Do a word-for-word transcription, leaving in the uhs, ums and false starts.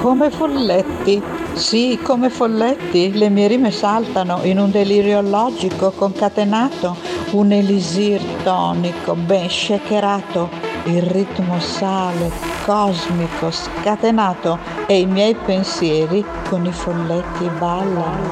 Come folletti, sì, come folletti, le mie rime saltano in un delirio logico concatenato, un elisir tonico ben shakerato, il ritmo sale, cosmico, scatenato e i miei pensieri con i folletti ballano.